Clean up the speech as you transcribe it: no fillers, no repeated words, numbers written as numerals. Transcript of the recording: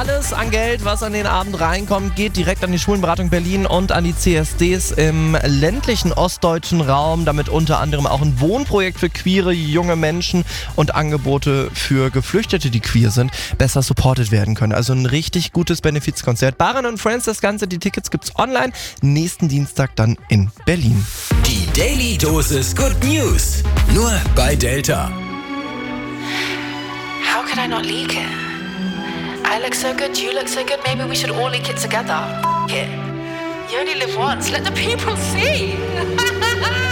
Alles an Geld, was an den Abend reinkommt, geht direkt an die Schwulenberatung Berlin und an die CSDs im ländlichen ostdeutschen Raum. Damit unter anderem auch ein Wohnprojekt für queere junge Menschen und Angebote für Geflüchtete, die queer sind, besser supported werden können. Also ein richtig gutes Benefizkonzert. Baran und Friends, das Ganze, die Tickets gibt's online. Nächsten Dienstag dann in Berlin. Die Daily Dosis Good News. Nur bei Delta. How could I not leak it? I look so good, you look so good, maybe we should all leak it together. F it. You only live once, let the people see.